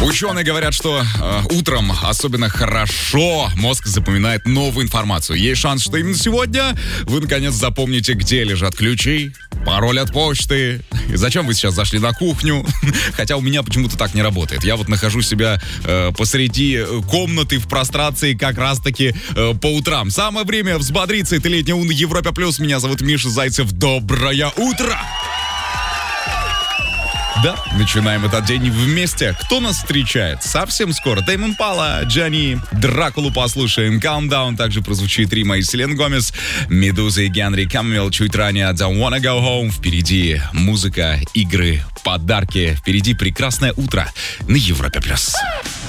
Ученые говорят, что утром особенно хорошо мозг запоминает новую информацию. Есть шанс, что именно сегодня вы наконец запомните, где лежат ключи, пароль от почты, и зачем вы сейчас зашли на кухню. Хотя у меня почему-то так не работает. Я вот нахожу себя посреди комнаты в прострации как раз-таки по утрам. Самое время взбодриться. Это летняя на Европе Плюс. Меня зовут Миша Зайцев. Доброе утро! Да, начинаем этот день вместе. Кто нас встречает? Совсем скоро Тейм Импала, Джани, Дракулу послушаем, Countdown. Также прозвучит Рима и Селен Гомес, Медуза и Генри Каммел. Чуть ранее Don't Wanna Go Home. Впереди музыка, игры, подарки. Впереди прекрасное утро на Европе+.